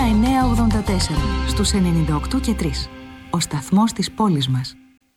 984 στους 98 και 3. Ο σταθμός της πόλης μας.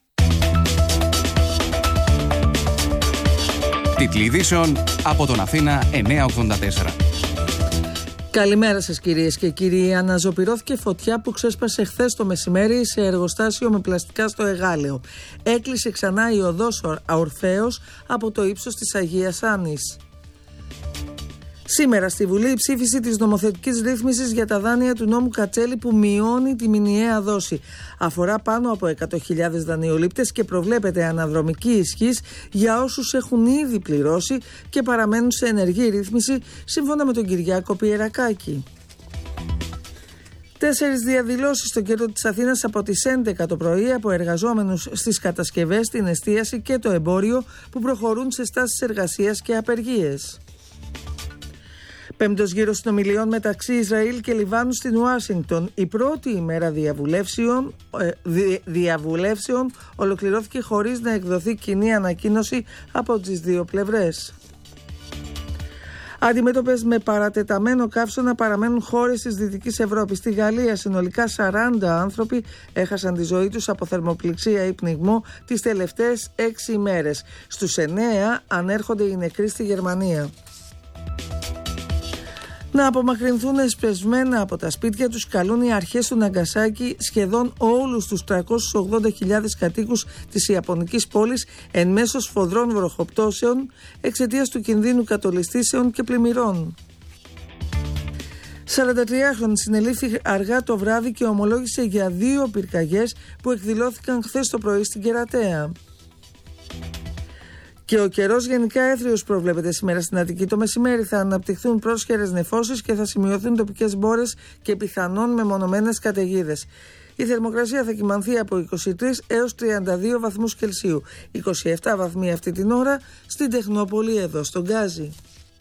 Τίτλοι ειδήσεων από τον Αθήνα 984. Καλημέρα σας κυρίες και κύριοι. Αναζωπυρώθηκε φωτιά που ξέσπασε χθες το μεσημέρι σε εργοστάσιο με πλαστικά στο Εγάλεο. Έκλεισε ξανά η οδός Ορφέως από το ύψος της Αγίας Άννης. Σήμερα στη Βουλή η ψήφιση της νομοθετικής ρύθμισης για τα δάνεια του νόμου Κατσέλη που μειώνει τη μηνιαία δόση. Αφορά πάνω από 100.000 δανειολήπτες και προβλέπεται αναδρομική ισχύς για όσους έχουν ήδη πληρώσει και παραμένουν σε ενεργή ρύθμιση, σύμφωνα με τον Κυριάκο Πιερακάκη. 4 διαδηλώσεις στο κέντρο της Αθήνας από τις 11 το πρωί από εργαζόμενους στις κατασκευές, την εστίαση και το εμπόριο που προχωρούν σε στάσεις εργασίας και απεργίες. Πέμπτος γύρος συνομιλιών μεταξύ Ισραήλ και Λιβάνου στην Ουάσιγκτον. Η πρώτη ημέρα διαβουλεύσεων ολοκληρώθηκε χωρίς να εκδοθεί κοινή ανακοίνωση από τις δύο πλευρές. Αντιμέτωπες με παρατεταμένο καύσωνα παραμένουν χώρες της Δυτικής Ευρώπης. Στη Γαλλία συνολικά 40 άνθρωποι έχασαν τη ζωή τους από θερμοπληξία ή πνιγμό τις τελευταίες 6 ημέρες. Στους 9 ανέρχονται οι νεκροί στη Γερμανία. Να απομακρυνθούν εσπεσμένα από τα σπίτια τους καλούν οι αρχές του Ναγκασάκι σχεδόν όλους τους 380.000 κατοίκους της Ιαπωνικής πόλης εν μέσω σφοδρών βροχοπτώσεων εξαιτίας του κινδύνου κατολιστήσεων και πλημμυρών. 43χρονη συνελήφθη αργά το βράδυ και ομολόγησε για 2 πυρκαγιές που εκδηλώθηκαν χθες το πρωί στην Κερατέα. Και ο καιρός γενικά έθριος προβλέπεται σήμερα στην Αττική. Το μεσημέρι θα αναπτυχθούν πρόσχερες νεφώσεις και θα σημειωθούν τοπικές μπόρες και πιθανόν μεμονωμένες καταιγίδες. Η θερμοκρασία θα κυμανθεί από 23 έως 32 βαθμούς Κελσίου. 27 βαθμοί αυτή την ώρα στην Τεχνόπολη εδώ στον Γκάζι.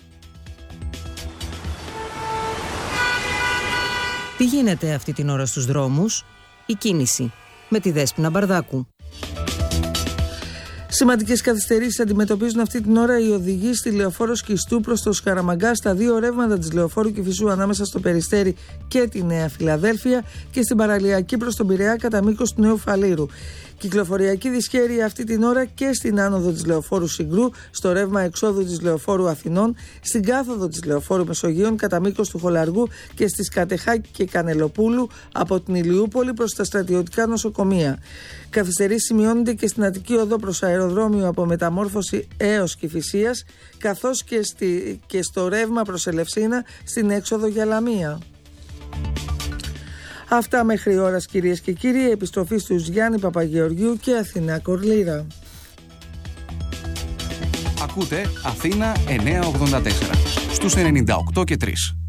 Τι γίνεται αυτή την ώρα στους δρόμους? Η κίνηση με τη Δέσποινα Μπαρδάκου. Σημαντικές καθυστερήσεις αντιμετωπίζουν αυτή την ώρα οι οδηγοί στη λεωφόρο Σκιστού προς το Σκαραμαγκά, στα 2 ρεύματα της λεωφόρου Κηφισού ανάμεσα στο Περιστέρι και τη Νέα Φιλαδέλφια και στην παραλιακή προς τον Πειραιά κατά μήκος του Νέου Φαλήρου. Κυκλοφοριακή δυσχέρεια αυτή την ώρα και στην άνοδο της λεωφόρου Συγκρού, στο ρεύμα εξόδου της λεωφόρου Αθηνών, στην κάθοδο της λεωφόρου Μεσογείων κατά μήκος του Χολαργού και στις Κατεχάκη και Κανελοπούλου από την Ηλιούπολη προς τα στρατιωτικά νοσοκομεία. Καθυστερήσεις σημειώνονται και στην Αττική οδό προς αεροδρόμιο από Μεταμόρφωση έως Κηφισίας, καθώς και στο ρεύμα προς Ελευσίνα στην έξοδο για Λαμία. Αυτά μέχρι ώρας κυρίες και κύριοι. Επιστροφή στους Γιάννη Παπαγεωργίου και Αθηνά Κορλήρα. Ακούτε Αθήνα 984 στους 98 και 3.